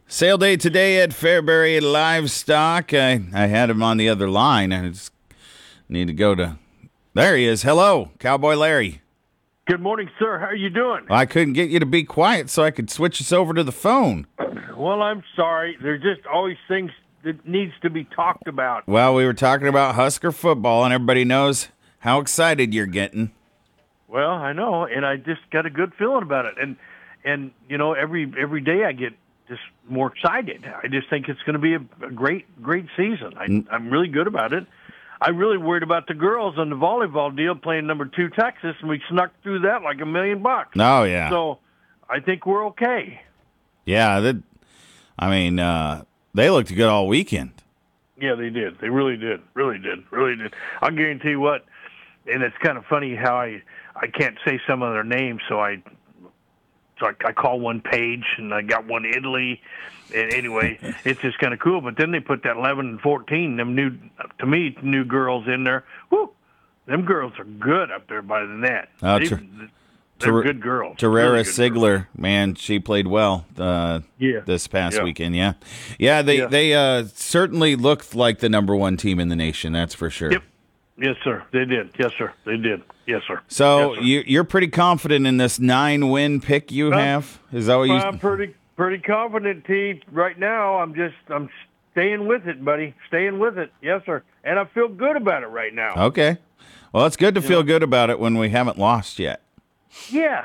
Sale day today at Fairbury Livestock. I had him on the other line. I just need to go to... There he is. Hello, Cowboy Larry. Good morning, sir. How are you doing? I couldn't get you to be quiet, so I could switch us over to the phone. Well, I'm sorry. There's just always things that needs to be talked about. Well, we were talking about Husker football, and everybody knows how excited you're getting. Well, I know, and I just got a good feeling about it. And you know, every day I get just more excited. I just think it's going to be a great season. I'm really good about it. I'm really worried about the girls on the volleyball deal playing number 2 Texas, and we snuck through that like $1 million. Oh, yeah. So I think we're okay. Yeah, they looked good all weekend. Yeah, they did. They really did. Really did. I'll guarantee you what, and it's kind of funny how I can't say some of their names, so I call one Paige, and I got one Italy. And anyway, it's just kind of cool. But then they put that 11 and 14, them new girls in there. Woo! Them girls are good up there by the net. They're good girls. Terrera really Sigler, man, she played well this past weekend. Yeah. They certainly looked like the number 1 team in the nation. That's for sure. Yep. Yes, sir. They did. Yes, sir. They did. Yes, sir. So yes, sir. You're pretty confident in this 9-win pick you have? Is that what you? I'm pretty confident, T. Right now, I'm staying with it, buddy. Staying with it. Yes, sir. And I feel good about it right now. Okay. Well, it's good to feel good about it when we haven't lost yet. Yeah.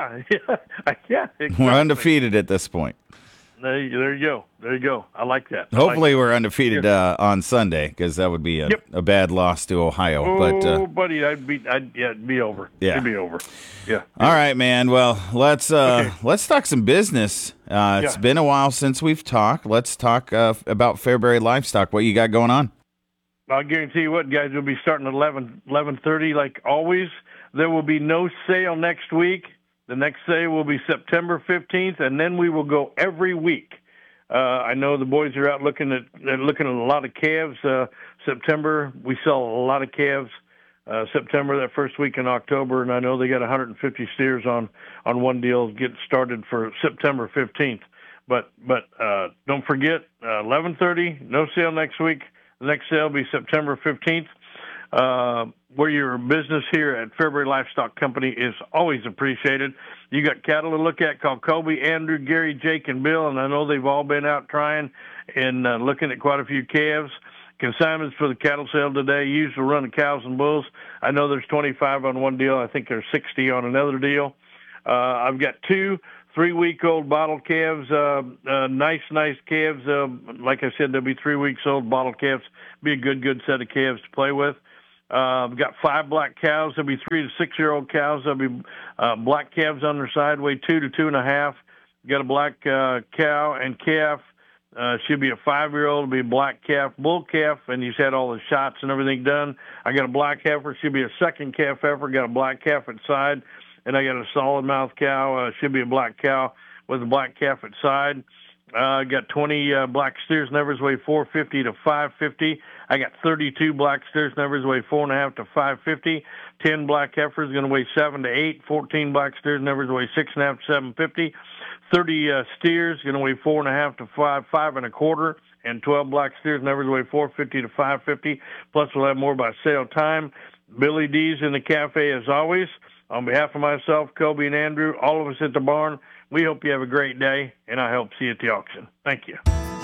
Exactly. We're undefeated at this point. There you go. I like that. Hopefully we're undefeated on Sunday, because that would be a bad loss to Ohio. Oh, buddy, it'd be over. Yeah. It'd be over. Yeah. All right, man. Well, let's talk some business. It's been a while since we've talked. Let's talk about Fairbury Livestock. What you got going on? I'll guarantee you what, guys. We'll be starting at 11:30 like always. There will be no sale next week. The next sale will be September 15th, and then we will go every week. I know the boys are out looking at a lot of calves. September, we sell a lot of calves. September, that first week in October, and I know they got 150 steers on one deal get started for September 15th. But don't forget, 11:30, no sale next week. The next sale will be September 15th. Where your business here at Fairbury Livestock Company is always appreciated. You got cattle to look at called Kobe, Andrew, Gary, Jake, and Bill, and I know they've all been out trying and looking at quite a few calves. Consignments for the cattle sale today, usual run of cows and bulls. I know there's 25 on one deal. I think there's 60 on another deal. I've got 2 3-week-old bottle calves, nice calves. Like I said, they'll be 3 weeks old bottle calves. Be a good set of calves to play with. I've got 5 black cows. There'll be 3 to 6-year-old cows. There'll be black calves on their side, weigh 2 to 2.5. Got a black cow and calf. Should be a 5-year-old. Be a black calf, bull calf, and he's had all the shots and everything done. I got a black heifer. Should be a second calf heifer. Got a black calf at side, and I got a solid mouth cow. Should be a black cow with a black calf at side. I got 20 black steers nevers, weigh 450 to 550. I got 32 black steers nevers, weigh 4.5 to 550. 10 black heifers going to weigh 7 to 8. 14 black steers nevers, weigh 6.5 to 750. 30 steers going to weigh 4.5 to 5.25. And 12 black steers nevers, weigh 450 to 550. Plus we'll have more by sale time. Billy D's in the cafe as always. On behalf of myself, Kobe, and Andrew, all of us at the barn, we hope you have a great day, and I hope to see you at the auction. Thank you.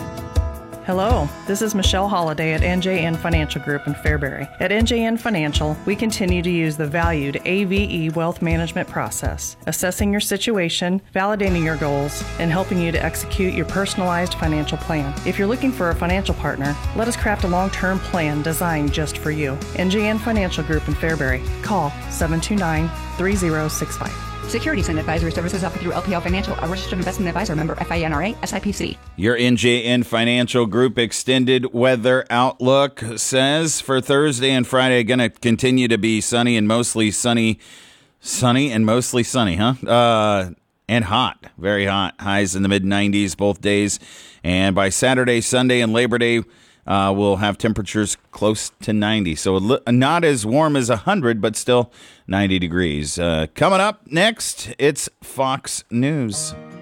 Hello, this is Michelle Holliday at NJN Financial Group in Fairbury. At NJN Financial, we continue to use the valued AVE wealth management process, assessing your situation, validating your goals, and helping you to execute your personalized financial plan. If you're looking for a financial partner, let us craft a long-term plan designed just for you. NJN Financial Group in Fairbury. Call 729-3065. Securities and advisory services offered through LPL Financial, a registered investment advisor, member FINRA, SIPC. Your NJN Financial Group extended weather outlook says for Thursday and Friday going to continue to be sunny and mostly sunny, and hot, very hot. Highs in the mid-90s both days. And by Saturday, Sunday, and Labor Day, we'll have temperatures close to 90. So not as warm as 100, but still 90 degrees. Coming up next, it's Fox News.